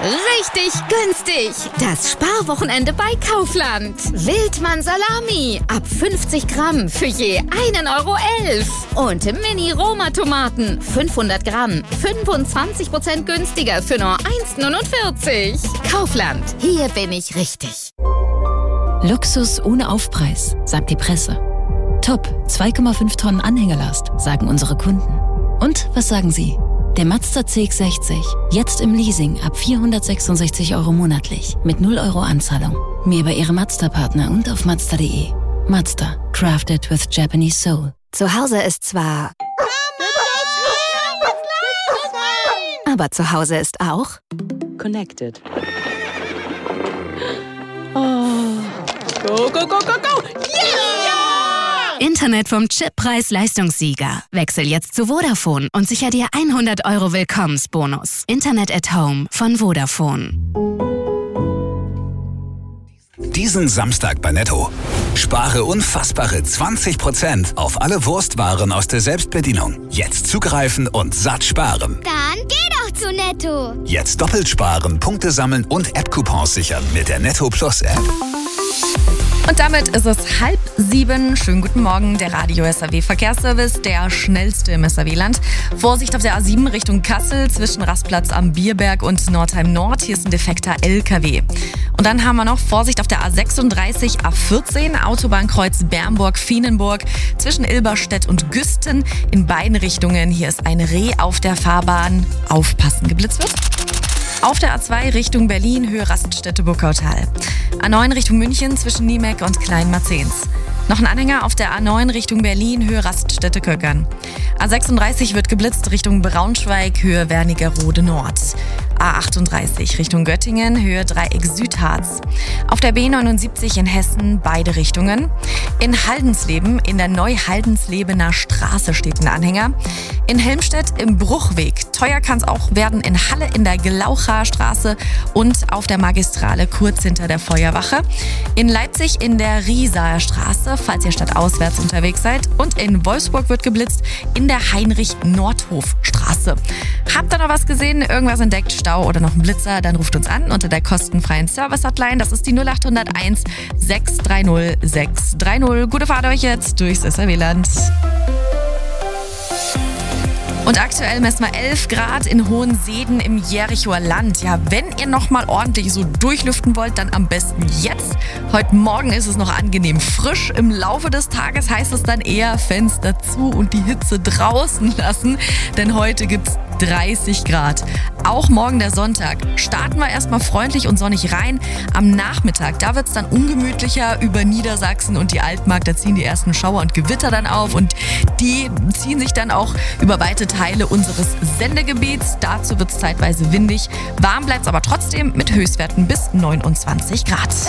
Richtig günstig. Das Sparwochenende bei Kaufland. Wildmann Salami. Ab 50 Gramm für je 1,11 € Und Mini-Roma-Tomaten. 500 Gramm. 25% günstiger für nur 1,49 €. Kaufland. Hier bin ich richtig. Luxus ohne Aufpreis, sagt die Presse. Top, 2,5 Tonnen Anhängerlast, sagen unsere Kunden. Und was sagen Sie? Der Mazda CX-60, jetzt im Leasing ab 466 € monatlich, mit 0 € Anzahlung. Mehr bei Ihrem Mazda-Partner und auf Mazda.de. Mazda, crafted with Japanese soul. Zu Hause ist zwar... aber zu Hause ist auch... Connected. Oh. Go, go, go, go, go! Yeah! Internet vom Chip-Preis-Leistungssieger. Wechsel jetzt zu Vodafone und sicher dir 100 € Willkommensbonus. Internet at Home von Vodafone. Diesen Samstag bei Netto. Spare unfassbare 20% auf alle Wurstwaren aus der Selbstbedienung. Jetzt zugreifen und satt sparen. Dann geh doch zu Netto. Jetzt doppelt sparen, Punkte sammeln und App-Coupons sichern mit der Netto Plus App. Und damit ist es 6:30. Schönen guten Morgen, der Radio SAW Verkehrsservice, der schnellste im SAW-Land. Vorsicht auf der A7 Richtung Kassel zwischen Rastplatz am Bierberg und Nordheim Nord. Hier ist ein defekter LKW. Und dann haben wir noch Vorsicht auf der A36, A14, Autobahnkreuz Bernburg-Fienenburg zwischen Ilberstedt und Güsten. In beiden Richtungen. Hier ist ein Reh auf der Fahrbahn. Aufpassen, geblitzt wird. Auf der A2 Richtung Berlin, Höhe Raststätte-Burgautal. A9 Richtung München zwischen Niemek und Kleinmarzens. Noch ein Anhänger auf der A9 Richtung Berlin, Höhe Raststätte-Köckern. A36 wird geblitzt Richtung Braunschweig, Höhe Wernigerode Nord. A38 Richtung Göttingen, Höhe Dreieck Südharz. Auf der B79 in Hessen beide Richtungen. In Haldensleben, in der Neuhaldenslebener Straße steht ein Anhänger. In Helmstedt im Bruchweg. Teuer kann es auch werden in Halle in der Glaucher Straße und auf der Magistrale kurz hinter der Feuerwache. In Leipzig in der Riesaer Straße, falls ihr stadtauswärts unterwegs seid. Und in Wolfsburg wird geblitzt in der Heinrich-Nordhof-Straße. Habt ihr noch was gesehen? Irgendwas entdeckt? Stau oder noch ein Blitzer? Dann ruft uns an unter der kostenfreien Service-Hotline. Das ist die 0801 630 630. Gute Fahrt euch jetzt durchs SAW-Land. Und aktuell messen wir 11 Grad in Hohenseeden im Jerichoer Land. Ja, wenn ihr noch mal ordentlich so durchlüften wollt, dann am besten jetzt. Heute Morgen ist es noch angenehm frisch. Im Laufe des Tages heißt es dann eher Fenster zu und die Hitze draußen lassen. Denn heute gibt's 30 Grad. Auch morgen der Sonntag. Starten wir erstmal freundlich und sonnig rein. Am Nachmittag, da wird's dann ungemütlicher über Niedersachsen und die Altmark. Da ziehen die ersten Schauer und Gewitter dann auf und die ziehen sich dann auch über weite Teile unseres Sendegebiets. Dazu wird's zeitweise windig. Warm bleibt's aber trotzdem mit Höchstwerten bis 29 Grad.